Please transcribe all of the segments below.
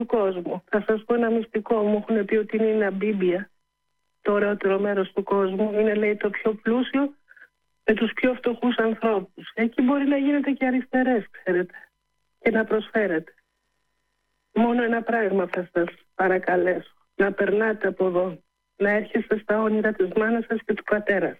του κόσμου. Θα σας πω ένα μυστικό. Μου έχουν πει ότι είναι η Ναμπίμπια, το ωραιότερο μέρος του κόσμου. Είναι, λέει, το πιο πλούσιο με τους πιο φτωχούς ανθρώπους. Εκεί μπορεί να γίνετε και αριστερές, ξέρετε, και να προσφέρετε. Μόνο ένα πράγμα θα σας παρακαλέσω. Να περνάτε από εδώ. Να έρχεστε στα όνειρα της μάνας σας και του πατέρα.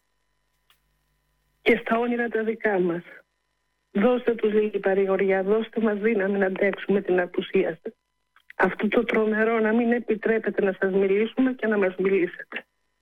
Και στα όνειρα τα δικά μας. Δώστε τους λίγη παρηγοριά. Δώστε μας δύναμη να αντέξουμε την απουσία σας. Αυτό το τρομερό να μην επιτρέπετε να σας μιλήσουμε και να μας μιλήσετε.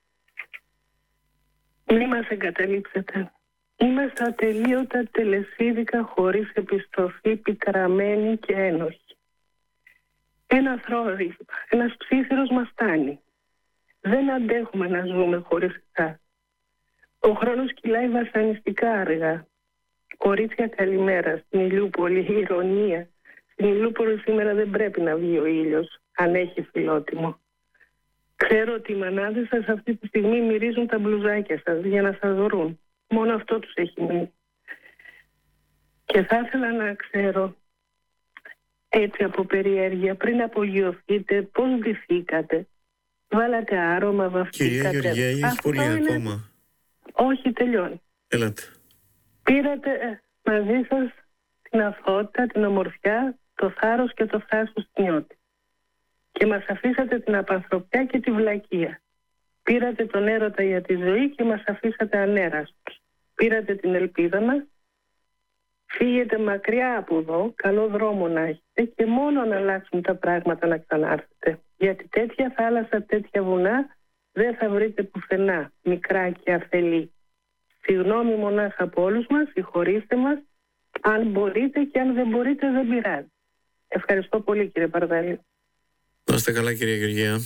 Μη μας εγκαταλείψετε. Είμαστε ατελείωτα, τελεσίδικα, χωρίς επιστροφή, πικραμένοι και ένοχοι. Ένα θρόρυβμα, ένας ψήθυρος μας φτάνει. Δεν αντέχουμε να ζούμε χωρίς εσάς. Ο χρόνος κυλάει βασανιστικά αργά. Κορίτσια, καλημέρα. Στην Ηλιούπολη, ηρωνία. Στην Ηλιούπολη σήμερα δεν πρέπει να βγει ο ήλιος, αν έχει φιλότιμο. Ξέρω ότι οι μανάδες σας αυτή τη στιγμή μυρίζουν τα μπλουζάκια σας για να σας βρουν. Μόνο αυτό τους έχει μείνει. Και θα ήθελα να ξέρω, έτσι από περιέργεια, πριν απογειωθείτε, πώς ντυθήκατε. Βάλατε άρωμα, βαφτήκατε. Κυρία Γεωργία, έχει πολύ ακόμα. Όχι, τελειώνει. Έλατε. Πήρατε μαζί σας την αθωότητα, την ομορφιά, το θάρρος και το θράσος του νιώτη. Και μας αφήσατε την απανθρωπιά και τη βλακεία. Πήρατε τον έρωτα για τη ζωή και μας αφήσατε ανέραστος. Πήρατε την ελπίδα μας. Φύγετε μακριά από εδώ, καλό δρόμο να έχετε και μόνο να αλλάξουν τα πράγματα να ξανάρθετε. Γιατί τέτοια θάλασσα, τέτοια βουνά δεν θα βρείτε πουθενά, μικρά και αφελή. Συγγνώμη μονάχα από όλους μας, συγχωρήστε μας. Αν μπορείτε και αν δεν μπορείτε δεν πειράζει. Ευχαριστώ πολύ, κύριε Παρδάλη. Να είστε καλά, κυρία Γεωργία.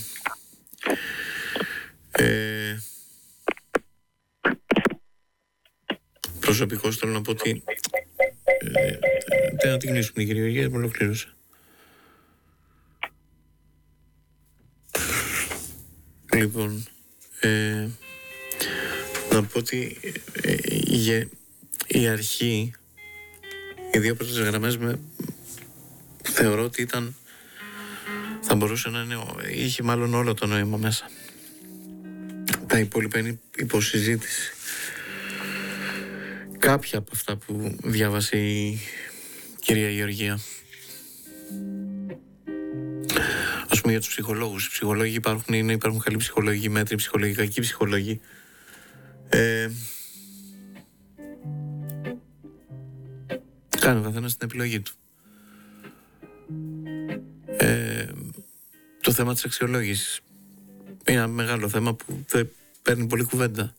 Προσωπικώς θέλω να πω ότι δεν να την κλείσουμε, κυρία Γεωργία, με ολοκλήρωσα. Λοιπόν, να πω ότι η αρχή, οι δύο πρώτες γραμμές θεωρώ ότι θα μπορούσε να είναι, είχε μάλλον όλο το νόημα μέσα. Τα υπόλοιπα είναι υποσυζήτηση. Κάποια από αυτά που διάβασε η κυρία Γεωργία. Ας πούμε για τους ψυχολόγους. Οι ψυχολόγοι υπάρχουν καλοί ψυχολόγοι, μέτροι ψυχολόγοι, κακοί ψυχολόγοι. Κάνει ο καθένας την επιλογή του. Το θέμα της αξιολόγησης είναι ένα μεγάλο θέμα που δεν παίρνει πολύ κουβέντα.